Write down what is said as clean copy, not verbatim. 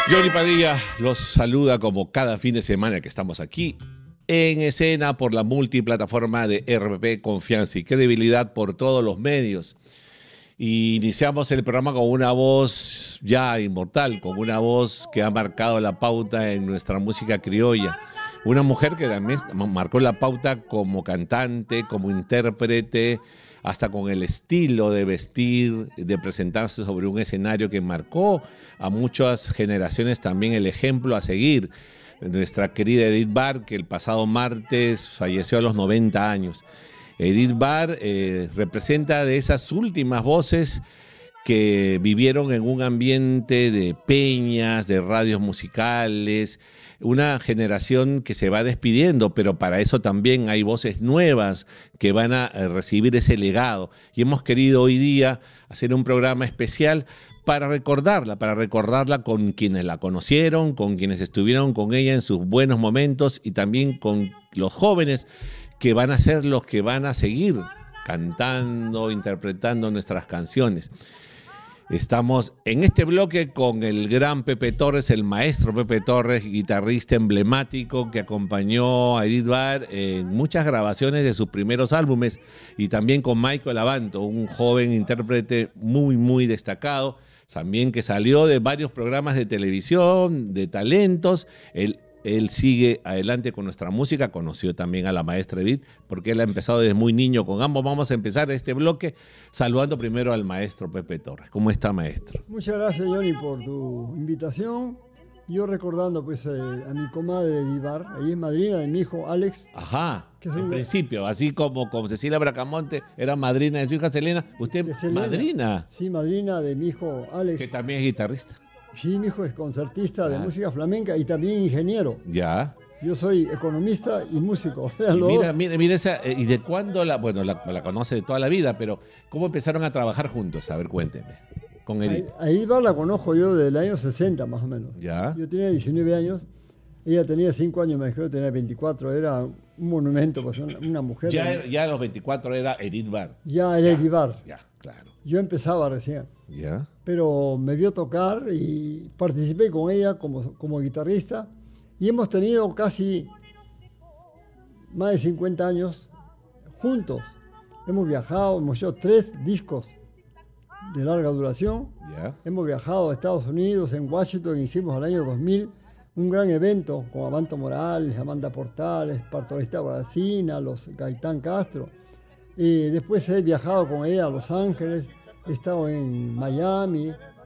Johnny Padilla los saluda como cada fin de semana que estamos aquí en escena por la multiplataforma de RPP, confianza y credibilidad por todos los medios. Y iniciamos el programa con una voz ya inmortal, con una voz que ha marcado la pauta en nuestra música criolla. Una mujer que también marcó la pauta como cantante, como intérprete, hasta con el estilo de vestir, de presentarse sobre un escenario que marcó a muchas generaciones también el ejemplo a seguir. Nuestra querida Edith Barr, que el pasado martes falleció a los 90 años. Edith Barr representa de esas últimas voces que vivieron en un ambiente de peñas, de radios musicales, una generación que se va despidiendo, pero para eso también hay voces nuevas que van a recibir ese legado. Y hemos querido hoy día hacer un programa especial para recordarla con quienes la conocieron, con quienes estuvieron con ella en sus buenos momentos y también con los jóvenes que van a ser los que van a seguir cantando, interpretando nuestras canciones. Estamos en este bloque con el gran Pepe Torres, el maestro Pepe Torres, guitarrista emblemático que acompañó a Edith Barr en muchas grabaciones de sus primeros álbumes, y también con Michael Abanto, un joven intérprete muy destacado, también que salió de varios programas de televisión, de talentos. Él sigue adelante con nuestra música, conoció también a la maestra Edith, porque él ha empezado desde muy niño con ambos. Vamos a empezar este bloque saludando primero al maestro Pepe Torres. ¿Cómo está, maestro? Muchas gracias, Johnny, por tu invitación. Yo recordando pues a mi comadre Edith Barr, ella es madrina de mi hijo Alex. Ajá, que en principio, así como Cecilia Bracamonte era madrina de su hija Selena, ¿usted madrina? Sí, madrina de mi hijo Alex. Que también es guitarrista. Sí, mi hijo es concertista de música flamenca y también ingeniero. Ya. Yo soy economista y músico. Mira esa, ¿y de cuándo la conoce de toda la vida, pero cómo empezaron a trabajar juntos? A ver, cuénteme. Con Edith. A Edith Barr la conozco yo del año 60 más o menos. Ya. Yo tenía 19 años, ella tenía 5 años, me dijo, tenía 24, era un monumento, pues una mujer. Ya a los 24 era Edith Barr. Ya era Edith Barr. Ya, claro. Yo empezaba recién. Ya. Pero me vio tocar y participé con ella como guitarrista y hemos tenido casi más de 50 años juntos. Hemos viajado, hemos hecho 3 discos de larga duración. Yeah. Hemos viajado a Estados Unidos, en Washington, hicimos el año 2000 un gran evento con Abanto Morales, Amanda Portales, Pastorista Brasina, los Gaitán Castro. Y después he viajado con ella a Los Ángeles, he estado en Miami,